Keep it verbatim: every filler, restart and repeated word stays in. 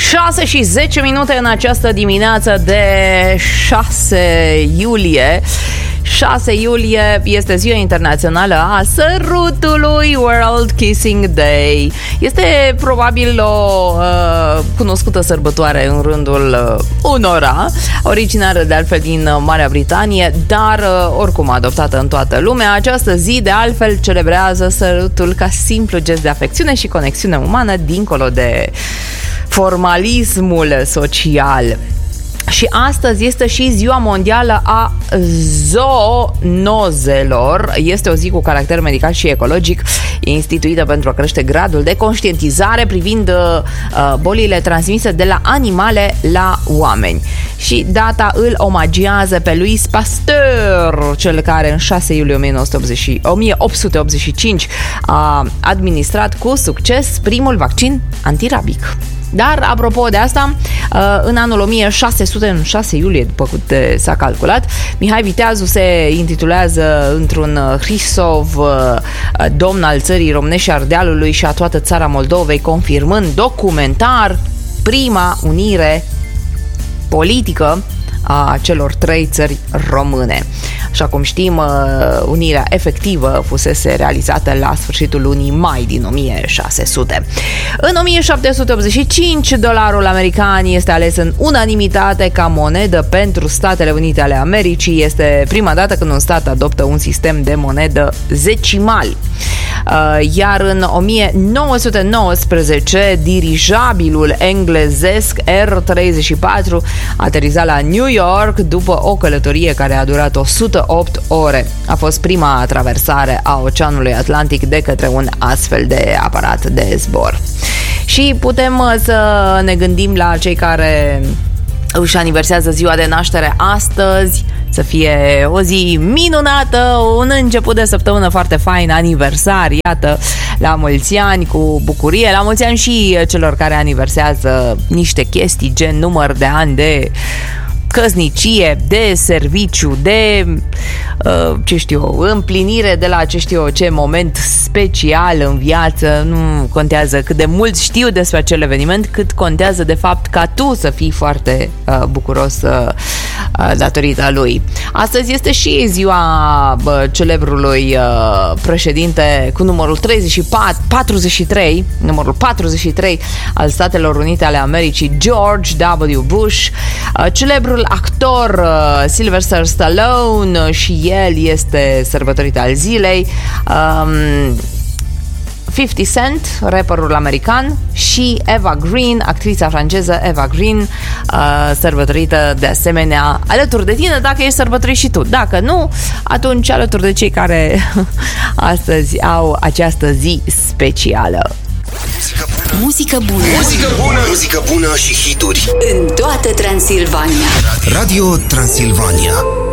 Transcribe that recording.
șase și zece minute în această dimineață de șase iulie. șase iulie este ziua internațională a sărutului, World Kissing Day. Este probabil o uh, cunoscută sărbătoare în rândul uh, unora, originară de altfel din Marea Britanie, dar uh, oricum adoptată în toată lumea. Această zi de altfel celebrează sărutul ca simplu gest de afecțiune și conexiune umană dincolo de formalismul social. Și astăzi este și ziua mondială a zoonozelor. Este o zi cu caracter medical și ecologic, instituită pentru a crește gradul de conștientizare privind uh, bolile transmise de la animale la oameni. Și data îl omagiază pe Louis Pasteur, cel care în șase iulie o mie opt sute optzeci și cinci a administrat cu succes primul vaccin antirabic. Dar, apropo de asta, în anul o mie șase sute, în șase iulie, după câte s-a calculat, Mihai Viteazu se intitulează într-un Hrisov, domn al țării românești și Ardealului și a toată țara Moldovei, confirmând documentar prima unire politică a celor trei țări române. Așa cum știm, unirea efectivă fusese realizată la sfârșitul lunii mai din o mie șase sute. În o mie șapte sute optzeci și cinci, dolarul american este ales în unanimitate ca monedă pentru Statele Unite ale Americii. Este prima dată când un stat adoptă un sistem de monedă decimal. Iar în o mie nouă sute nouăsprezece, dirijabilul englezesc R treizeci și patru ateriza la New York după o călătorie care a durat o sută opt ore. A fost prima traversare a Oceanului Atlantic de către un astfel de aparat de zbor. Și putem să ne gândim la cei care își aniversează ziua de naștere astăzi, să fie o zi minunată, un început de săptămână foarte fain, aniversari, iată, la mulți ani, cu bucurie, la mulți ani și celor care aniversează niște chestii gen număr de ani de căsnicie, de serviciu, de uh, ce știu eu, împlinire de la ce știu eu, ce moment special în viață. Nu contează cât de mult știu despre acel eveniment, cât contează de fapt ca tu să fii foarte uh, bucuros uh, datorită lui. Astăzi este și ziua uh, celebrului uh, președinte cu numărul treizeci și patru, patruzeci și trei, numărul patruzeci și trei al Statelor Unite ale Americii, George W. Bush, uh, celebrul actor uh, Sylvester Stallone, și el este sărbătorit al zilei. um, cincizeci Cent, rapperul american, și Eva Green, actrița franceză Eva Green, uh, sărbătorită de asemenea alături de tine, dacă ești sărbătorit și tu. Dacă nu, atunci alături de cei care astăzi au această zi specială. Muzică bună. Muzică bună. Muzică bună și hituri în toată Transilvania. Radio Transilvania.